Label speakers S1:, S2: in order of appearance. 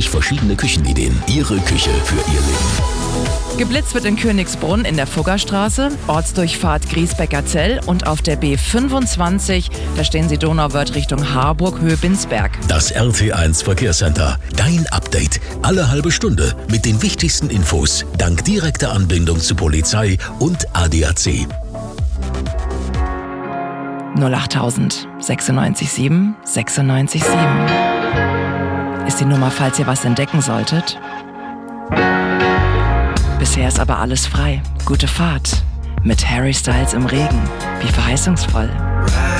S1: 30 verschiedene Küchenideen. Ihre Küche für Ihr Leben.
S2: Geblitzt wird in Königsbrunn in der Fuggerstraße, Ortsdurchfahrt Griesbecker-Zell und auf der B25, da stehen Sie Donauwörth Richtung Harburg, Höhe Binsberg.
S1: Das RT1 Verkehrscenter. Dein Update. Alle halbe Stunde mit den wichtigsten Infos. Dank direkter Anbindung zu Polizei und ADAC.
S2: 08000 96 7 96 7 ist die Nummer, falls ihr was entdecken solltet. Bisher ist aber alles frei. Gute Fahrt mit Harry Styles im Regen. Wie verheißungsvoll.